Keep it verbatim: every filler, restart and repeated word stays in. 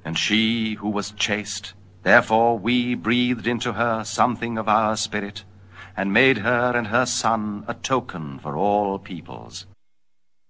And she who was chaste, therefore we breathed into her something of our spirit, and made her and her son a token for all peoples.